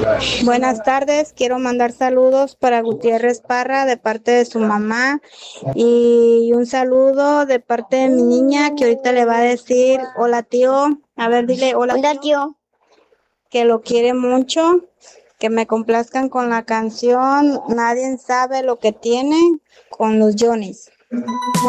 Buenas tardes, quiero mandar saludos para Gutiérrez Parra de parte de su mamá y un saludo de parte de mi niña que ahorita le va a decir hola tío. A ver, dile hola tío, que lo quiere mucho, que me complazcan con la canción Nadie sabe lo que tiene con los Johnny's.